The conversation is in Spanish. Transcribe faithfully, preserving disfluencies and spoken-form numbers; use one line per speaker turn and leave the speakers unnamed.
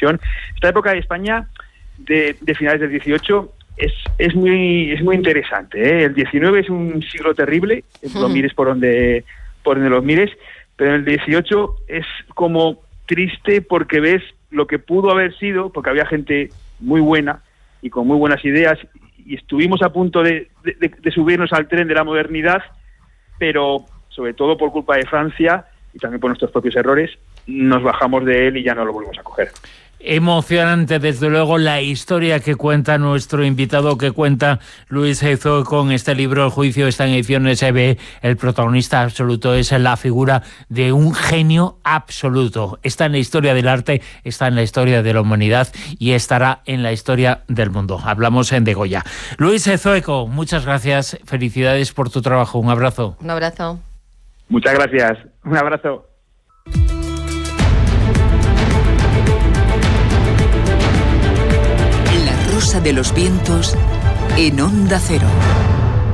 televisión. Esta época de España de, de finales del dieciocho es, es muy es muy interesante, ¿eh? El diecinueve es un siglo terrible, lo mires por donde, por donde lo mires, pero el dieciocho es como triste porque ves lo que pudo haber sido, porque había gente muy buena y con muy buenas ideas, y estuvimos a punto de, de, de subirnos al tren de la modernidad, pero sobre todo por culpa de Francia y también por nuestros propios errores, nos bajamos de él y ya no lo volvemos a coger.
Emocionante, desde luego, la historia que cuenta nuestro invitado, que cuenta Luis Zoico con este libro, El juicio, está en ediciones E B. El protagonista absoluto es la figura de un genio absoluto. Está en la historia del arte, está en la historia de la humanidad y estará en la historia del mundo. Hablamos en De Goya. Luis Zoico, muchas gracias, felicidades por tu trabajo. Un abrazo.
Un abrazo.
Muchas gracias. Un abrazo.
La rosa de los vientos en Onda Cero.